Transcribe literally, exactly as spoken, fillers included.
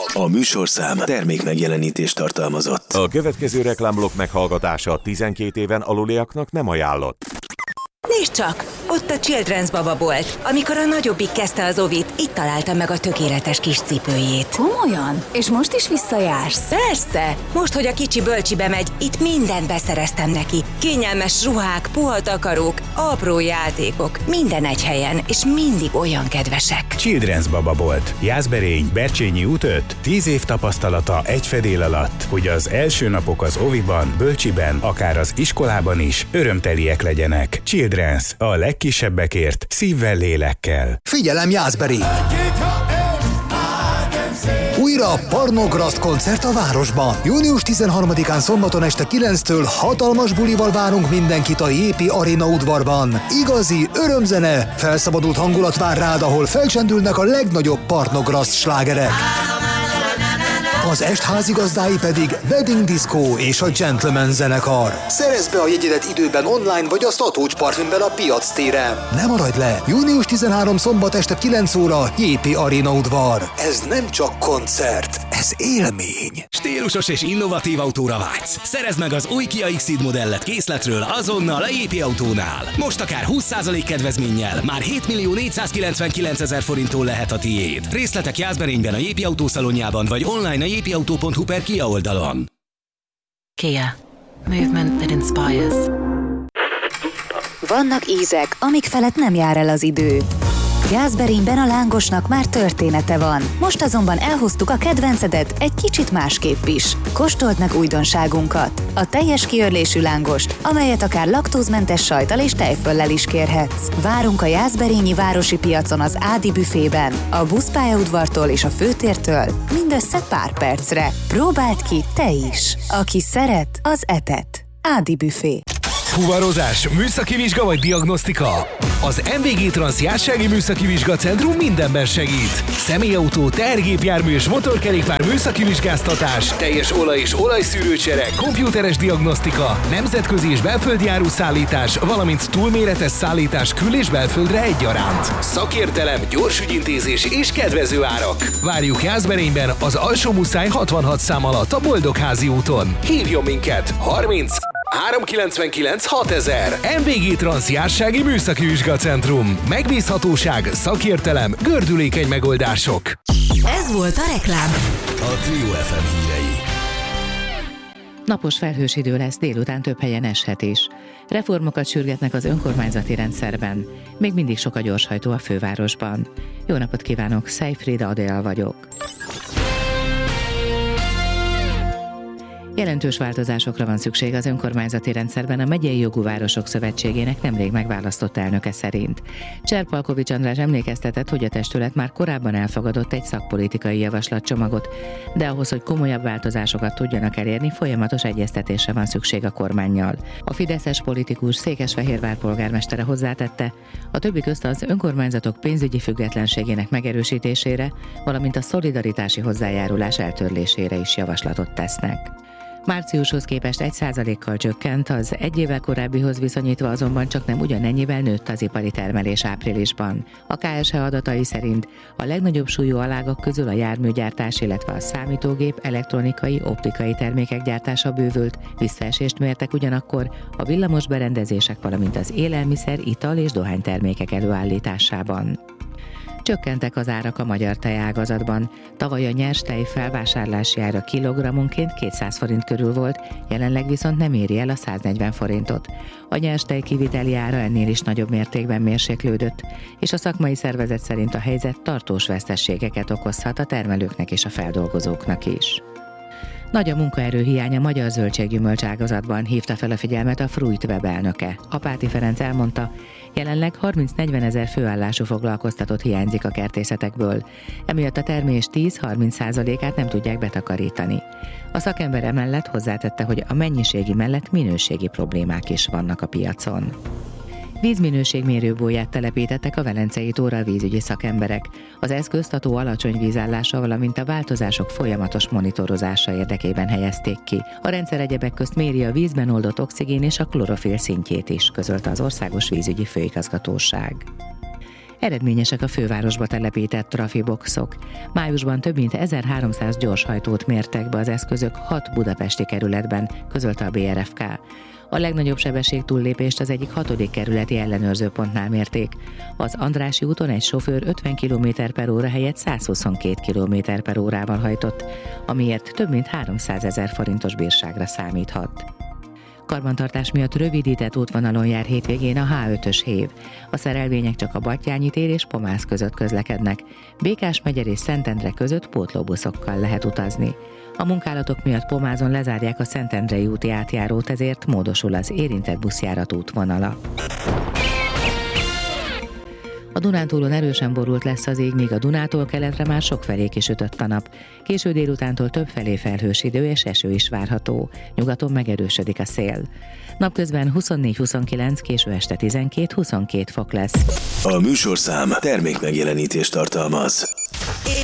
A műsorszám termék megjelenítést tartalmazott. A következő reklámblokk meghallgatása tizenkét éven aluliaknak nem ajánlott. Nézd csak! Ott a Children's bababolt. Amikor a nagyobbik kezdte az ovit, itt találta meg a tökéletes kis cipőjét. Komolyan? És most is visszajársz? Persze! Most, hogy a kicsi bölcsibe megy, itt mindent beszereztem neki. Kényelmes ruhák, puha takarók, apró játékok. Minden egy helyen, és mindig olyan kedvesek. Children's bababolt. Jászberény, Bercsényi út öt. Tíz év tapasztalata egy fedél alatt, hogy az első napok az oviban, bölcsiben, akár az iskolában is örömteliek legyenek. Children's. A legkisebbekért, szívvel, lélekkel. Figyelem, Jászberény! Újra Pornograszt koncert a városban. június tizenharmadikán szombaton este kilenctől hatalmas bulival várunk mindenkit a jé pé Arena udvarban. Igazi örömzene, felszabadult hangulat vár rád, ahol felcsendülnek a legnagyobb Pornograszt slágerek. Az est házigazdái pedig Wedding Disco és a Gentleman zenekar. Szerezd be a jegyedet időben online vagy a Szatócs Parfümben a Piac téren. Ne maradj le! június tizenharmadika szombat este kilenc óra jé pé Arena udvar. Ez nem csak koncert, ez élmény. Stílusos és innovatív autóra vágysz. Szerezd meg az új Kia X-Ceed modellet készletről azonnal a jé pé Autónál. Most akár húsz százalék kedvezménnyel már hétmillió négyszázkilencvenkilencezer forinttól lehet a tiéd. Részletek Jászberényben a jé pé Autó szalonjában vagy online a jé pé autó pont hu per Kia oldalon. Kia. Movement that inspires. Vannak ízek, amik felett nem jár el az idő. Jászberényben a lángosnak már története van. Most azonban elhoztuk a kedvencedet egy kicsit másképp is. Kóstold meg újdonságunkat. A teljes kiörlésű lángost, amelyet akár laktózmentes sajttal és tejföllel is kérhetsz. Várunk a jászberényi városi piacon az Ádi büfében, a buszpályaudvartól és a főtértől mindössze pár percre. Próbáld ki te is. Aki szeret, az etet. Ádi büfé. Fuvarozás, műszaki vizsga vagy diagnosztika? Az em vé gé Transz Jársági Műszaki Vizsgacentrum mindenben segít. Személyautó, tehergépjármű és motorkerékpár műszaki vizsgáztatás, teljes olaj- és olajszűrőcsere, komputeres diagnosztika, nemzetközi és belföldi áruszállítás, valamint túlméretes szállítás kül- és belföldre egyaránt. Szakértelem, gyors ügyintézés és kedvező árak. Várjuk Jászberényben az Alsómuszáj hatvanhat szám alatt a Boldogházi úton. Hívjon minket! harminc háromszázkilencvenkilenc hatezer. em vé gé Transz Jársági Műszaki Vizsgacentrum. Megbízhatóság, szakértelem, gördülékeny megoldások. Ez volt a reklám. A Trio ef em hírei. Napos felhős idő lesz, délután több helyen eshet is. Reformokat sürgetnek az önkormányzati rendszerben. Még mindig sok a gyorshajtó a fővárosban. Jó napot kívánok, Szejfried Adél vagyok. Jelentős változásokra van szükség az önkormányzati rendszerben a Megyei Jogú Városok Szövetségének nemrég megválasztott elnöke szerint. Cserpalkovics András emlékeztetett, hogy a testület már korábban elfogadott egy szakpolitikai javaslatcsomagot, de ahhoz, hogy komolyabb változásokat tudjanak elérni, folyamatos egyeztetésre van szükség a kormánnyal. A fideszes politikus Székesfehérvár polgármestere hozzátette, a többi közt az önkormányzatok pénzügyi függetlenségének megerősítésére, valamint a szolidaritási hozzájárulás eltörlésére is javaslatot tesznek. Márciushoz képest egy százalékkal csökkent, az egy évvel korábbihoz viszonyítva azonban csak nem ugyanennyivel nőtt az ipari termelés áprilisban. A ká es há adatai szerint a legnagyobb súlyú alágak közül a járműgyártás, illetve a számítógép, elektronikai, optikai termékek gyártása bővült, visszaesést mértek ugyanakkor a villamos berendezések, valamint az élelmiszer, ital és dohánytermékek előállításában. Csökkentek az árak a magyar tejágazatban. Tavaly a nyers tej felvásárlási ára kilogrammonként kétszáz forint körül volt, jelenleg viszont nem éri el a száznegyven forintot. A nyers tej kiviteli ára ennél is nagyobb mértékben mérséklődött, és a szakmai szervezet szerint a helyzet tartós veszteségeket okozhat a termelőknek és a feldolgozóknak is. Nagy a munkaerőhiány a magyar zöldséggyümölcs ágazatban, hívta fel a figyelmet a Fruit Web elnöke. Apáti Ferenc elmondta, jelenleg harminc-negyven ezer főállású foglalkoztatott hiányzik a kertészetekből. Emiatt a termés tíz-harminc százalékát nem tudják betakarítani. A szakember emellett hozzátette, hogy a mennyiségi mellett minőségi problémák is vannak a piacon. Vízminőségmérőbóját telepítettek a Velencei tóra vízügyi szakemberek. Az eszközt a tó alacsony vízállása, valamint a változások folyamatos monitorozása érdekében helyezték ki. A rendszer egyebek közt méri a vízben oldott oxigén és a klorofil szintjét is, közölte az Országos Vízügyi Főigazgatóság. Eredményesek a fővárosba telepített trafiboxok. Májusban több mint ezerháromszáz gyorshajtót mértek be az eszközök hat budapesti kerületben, közölte a bé er ef ká. A legnagyobb sebességtúllépést az egyik hatodik kerületi ellenőrzőpontnál mérték. Az Andrássy úton egy sofőr ötven kilométer per óra helyett száz huszonkét kilométer per órával hajtott, amiért több mint háromszázezer forintos bírságra számíthat. Karbantartás miatt rövidített útvonalon jár hétvégén a há ötös hév. A szerelvények csak a Battyányi tér és Pomász között közlekednek. Békásmegyer és Szentendre között pótlóbuszokkal lehet utazni. A munkálatok miatt Pomázon lezárják a Szentendrei úti átjárót, ezért módosul az érintett buszjárat útvonala. A Dunántúlon erősen borult lesz az ég, míg a Dunától keletre már sokfelé kisütött a nap. Késő délutántól többfelé felhős idő és eső is várható. Nyugaton megerősödik a szél. Napközben huszonnégy-huszonkilenc, késő este tizenkét-huszonkét fok lesz. A műsorszám termék megjelenítést tartalmaz.